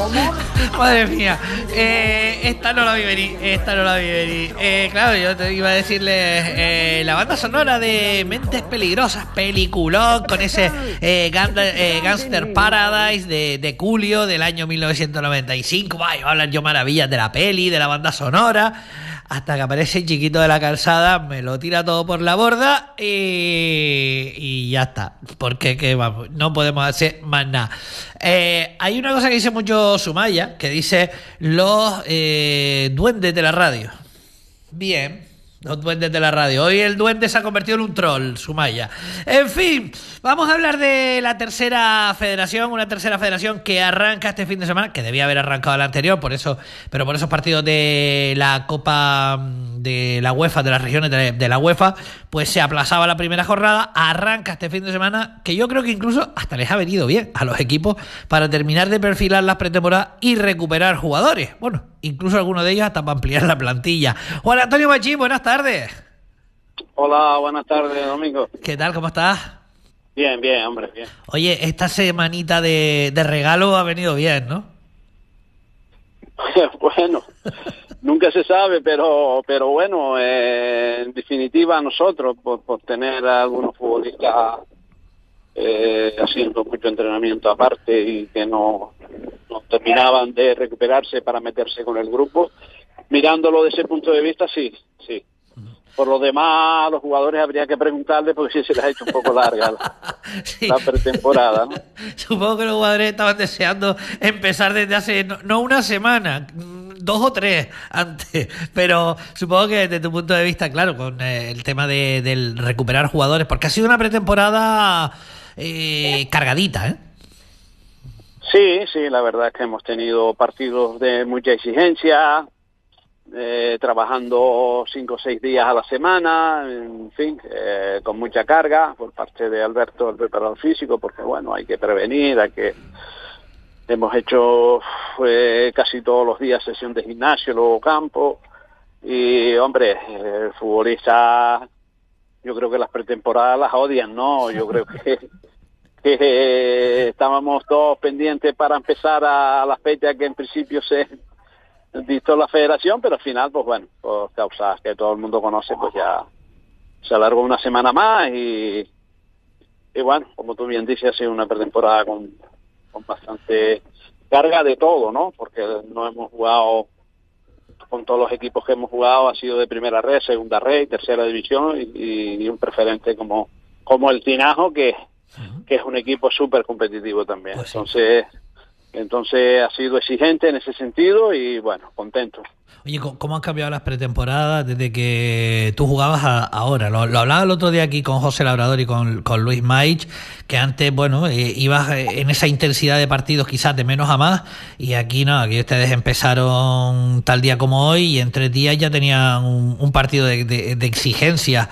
Madre mía, esta no la vi venir, claro, yo te iba a decirle la banda sonora de Mentes Peligrosas, peliculón, con ese Gangster Paradise de Coolio del año 1995. Vaya, hablan yo maravillas de la peli, de la banda sonora, hasta que aparece el Chiquito de la Calzada, me lo tira todo por la borda y ya está, porque que vamos, no podemos hacer más nada. Hay una cosa que dice mucho Sumaya, que dice los duendes de la radio. Bien, los duendes de la radio. Hoy el duende se ha convertido en un troll, Sumaya. En fin, vamos a hablar de la tercera federación, una tercera federación que arranca este fin de semana, que debía haber arrancado la anterior, pero por esos partidos de la Copa de la UEFA, de las regiones de la UEFA, pues se aplazaba la primera jornada. Arranca este fin de semana, que yo creo que incluso hasta les ha venido bien a los equipos para terminar de perfilar las pretemporadas y recuperar jugadores. Bueno, incluso algunos de ellos hasta para ampliar la plantilla. Juan Antonio Machín, buenas tardes. Hola, buenas tardes, Domingo. ¿Qué tal? ¿Cómo estás? Bien, bien, hombre, bien. Oye, esta semanita de regalo ha venido bien, ¿no? Bueno, nunca se sabe, pero bueno, en definitiva nosotros, por tener a algunos futbolistas haciendo mucho entrenamiento aparte y que no terminaban de recuperarse para meterse con el grupo, mirándolo de ese punto de vista, sí. Por lo demás, a los jugadores habría que preguntarle porque sí se les ha hecho un poco larga sí. La pretemporada, ¿no? Supongo que los jugadores estaban deseando empezar desde hace, no una semana, 2 o 3 antes, pero supongo que desde tu punto de vista, claro, con el tema del recuperar jugadores, porque ha sido una pretemporada cargadita, ¿eh? Sí, la verdad es que hemos tenido partidos de mucha exigencia, trabajando 5 o 6 días a la semana, en fin, con mucha carga por parte de Alberto, el preparador físico, porque bueno, hay que prevenir, hemos hecho casi todos los días sesión de gimnasio, luego campo, y hombre, el futbolista, yo creo que las pretemporadas las odian, ¿no? Yo creo que estábamos todos pendientes para empezar a la fecha que en principio se dictó la federación, pero al final, pues bueno, por causas que todo el mundo conoce, pues ya se alargó una semana más y bueno, como tú bien dices, ha sido una pretemporada con bastante carga de todo, ¿no? Porque no hemos jugado con todos los equipos que hemos jugado, ha sido de primera red, segunda red, tercera división y un preferente como el Tinajo, que es un equipo súper competitivo también. Pues sí. Entonces ha sido exigente en ese sentido y bueno, contento. Oye, ¿cómo han cambiado las pretemporadas desde que tú jugabas ahora? Lo hablaba el otro día aquí con José Labrador y con Luis Maich, que antes, bueno, ibas en esa intensidad de partidos quizás de menos a más, y aquí no, aquí ustedes empezaron tal día como hoy y en 3 días ya tenían un partido de exigencia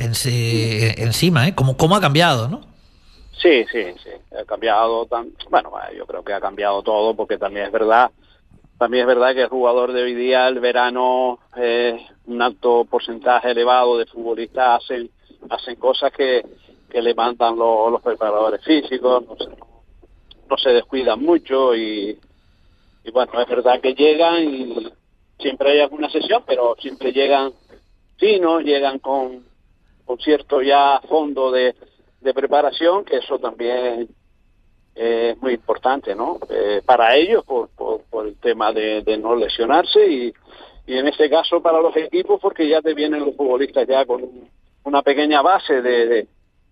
encima, ¿eh? ¿Cómo ha cambiado, no? Sí, ha cambiado, bueno, yo creo que ha cambiado todo, porque también es verdad que el jugador de hoy día, el verano, un alto porcentaje elevado de futbolistas hacen cosas que le mandan los preparadores físicos, no se descuidan mucho y bueno, es verdad que llegan y siempre hay alguna sesión, pero siempre llegan finos, llegan con cierto ya fondo de preparación, que eso también es muy importante, ¿no? Para ellos, por el tema de no lesionarse y en este caso para los equipos, porque ya te vienen los futbolistas ya con una pequeña base de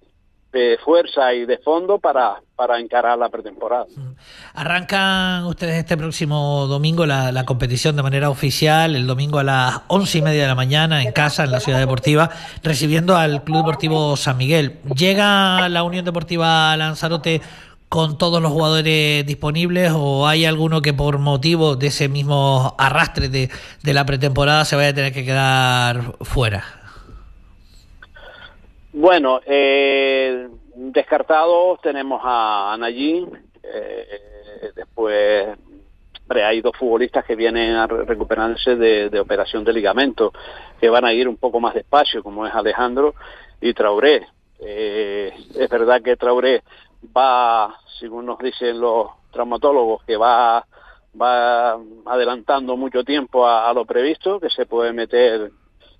fuerza y de fondo para encarar la pretemporada. Arrancan ustedes este próximo domingo la competición de manera oficial, el domingo a las 11:30 de la mañana en casa, en la Ciudad Deportiva, recibiendo al Club Deportivo San Miguel. ¿Llega la Unión Deportiva Lanzarote con todos los jugadores disponibles o hay alguno que por motivo de ese mismo arrastre de la pretemporada se vaya a tener que quedar fuera? Bueno, descartados tenemos a Nayín, después hay 2 futbolistas que vienen a recuperarse de operación de ligamento, que van a ir un poco más despacio, como es Alejandro y Traoré. Es verdad que Traoré va, según nos dicen los traumatólogos, que va va adelantando mucho tiempo a lo previsto, que se puede meter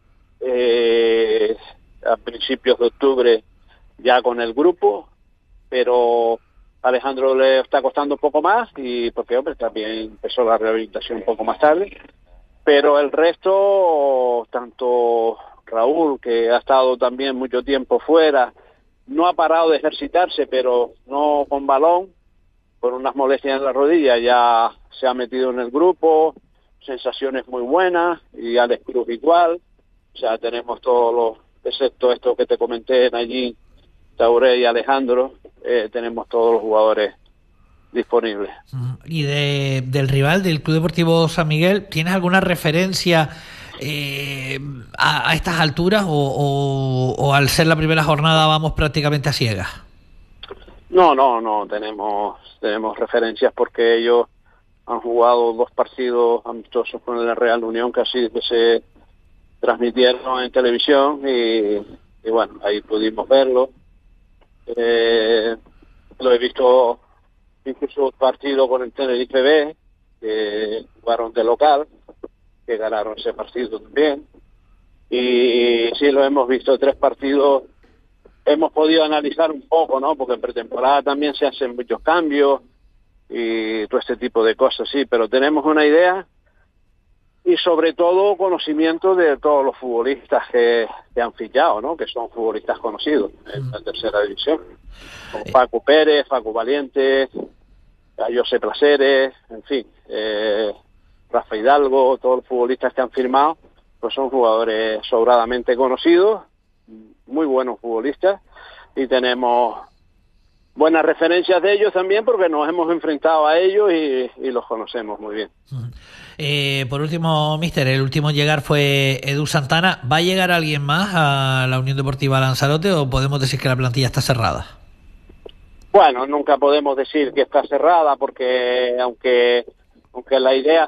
a principios de octubre ya con el grupo, pero a Alejandro le está costando un poco más, y porque hombre también empezó la rehabilitación un poco más tarde, pero el resto, tanto Raúl, que ha estado también mucho tiempo fuera, no ha parado de ejercitarse, pero no con balón, por unas molestias en la rodilla, ya se ha metido en el grupo, sensaciones muy buenas, y Alex Cruz igual. O sea, tenemos todos los, excepto esto que te comenté allí, Tauré y Alejandro, tenemos todos los jugadores disponibles. Y del rival, del Club Deportivo San Miguel, ¿tienes alguna referencia a estas alturas o al ser la primera jornada vamos prácticamente a ciegas? No, tenemos referencias porque ellos han jugado 2 partidos amistosos con el Real Unión que se transmitieron en televisión y bueno, ahí pudimos verlo. Lo he visto incluso un partido con el Tenerife B, que jugaron de local, que ganaron ese partido también. Y sí, lo hemos visto 3 partidos. Hemos podido analizar un poco, ¿no? Porque en pretemporada también se hacen muchos cambios y todo este tipo de cosas, sí, pero tenemos una idea y sobre todo conocimiento de todos los futbolistas que han fichado, ¿no? Que son futbolistas conocidos en la tercera división. Como Paco Pérez, Paco Valiente, a José Placeres, en fin, Rafa Hidalgo, todos los futbolistas que han firmado, pues son jugadores sobradamente conocidos, muy buenos futbolistas, y tenemos buenas referencias de ellos también porque nos hemos enfrentado a ellos y los conocemos muy bien. Por último, míster, el último en llegar fue Edu Santana. ¿Va a llegar alguien más a la Unión Deportiva Lanzarote o podemos decir que la plantilla está cerrada? Bueno, nunca podemos decir que está cerrada porque aunque la idea